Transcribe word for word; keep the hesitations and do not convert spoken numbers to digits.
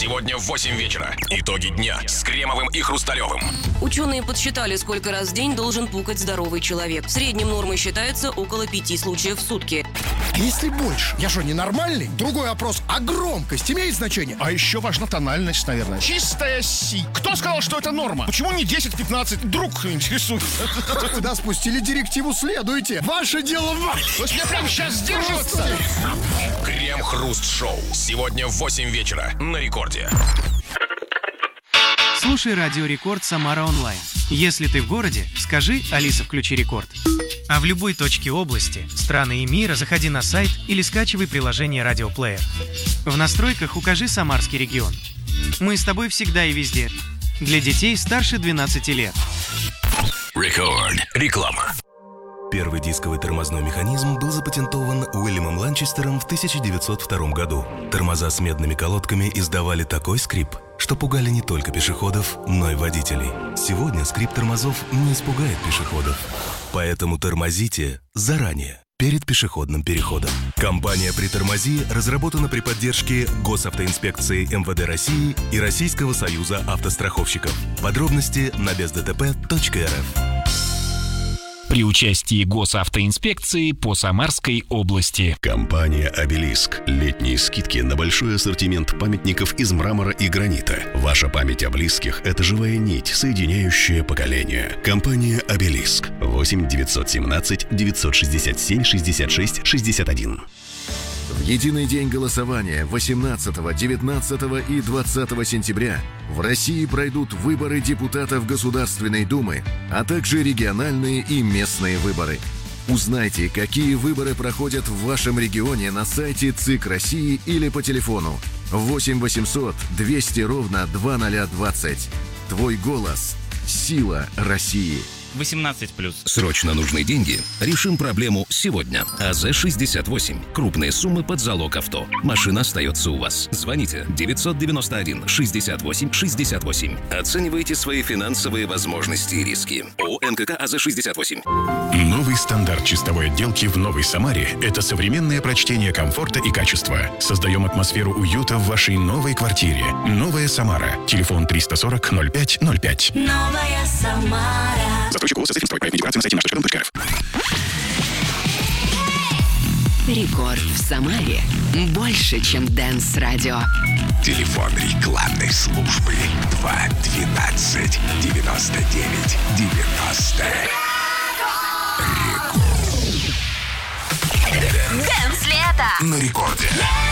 Сегодня в восемь вечера. Итоги дня с Кремовым и Хрусталевым. Ученые подсчитали, сколько раз в день должен пукать здоровый человек. В среднем нормой считается около пяти случаев в сутки. А если больше? Я что, ненормальный? Другой вопрос. А громкость имеет значение? А еще важна тональность, наверное. Чистая си. Кто сказал, что это норма? Почему не десять-пятнадцать? Друг интересует. Куда спустили директиву, следуйте. Ваше дело, Валя. Вот мне прямо сейчас сдерживаться. Крем-хруст-шоу. Сегодня в восемь вечера на Рекорде. Слушай Радио Рекорд Самара онлайн. Если ты в городе, скажи «Алиса, включи Рекорд». А в любой точке области, страны и мира заходи на сайт или скачивай приложение «Радиоплеер». В настройках укажи «Самарский регион». Мы с тобой всегда и везде. Для детей старше двенадцати лет. Рекорд. Реклама. Первый дисковый тормозной механизм был запатентован Уильямом Ланчестером в тысяча девятьсот втором году. Тормоза с медными колодками издавали такой скрип, что пугали не только пешеходов, но и водителей. Сегодня скрип тормозов не испугает пешеходов. Поэтому тормозите заранее, перед пешеходным переходом. Компания «Притормози» разработана при поддержке Госавтоинспекции эм вэ дэ России и Российского союза автостраховщиков. Подробности на без дэ тэ пэ точка эр эф. При участии Госавтоинспекции по Самарской области. Компания «Обелиск». Летние скидки на большой ассортимент памятников из мрамора и гранита. Ваша память о близких – это живая нить, соединяющая поколения. Компания «Обелиск». восемь девятьсот семнадцать девятьсот шестьдесят семь шестьдесят шесть шестьдесят один. В единый день голосования восемнадцатого, девятнадцатого и двадцатого сентября в России пройдут выборы депутатов Государственной Думы, а также региональные и местные выборы. Узнайте, какие выборы проходят в вашем регионе на сайте ЦИК России или по телефону восемь восемьсот двести ровно двадцать двадцать. Твой голос – сила России. восемнадцать плюс. Срочно нужны деньги? Решим проблему сегодня. а зэ шестьдесят восемь. Крупные суммы под залог авто. Машина остается у вас. Звоните девятьсот девяносто один шестьдесят восемь шестьдесят восемь. Оценивайте свои финансовые возможности и риски. ООО эн ка ка а зэ шестьдесят восемь. Новый стандарт чистовой отделки в Новой Самаре – это современное прочтение комфорта и качества. Создаем атмосферу уюта в вашей новой квартире. Новая Самара. Телефон триста сорок ноль пять ноль пять. Новая Самара. Застройщик ООО «Создатель строй». Проект интеграции на сайте наш точка ру точка эр эф. Рекорд в Самаре. Больше, чем Дэнс-радио. Телефон рекламной службы два двенадцать девяносто девять девяносто. Дэнс-лето. На Рекорде.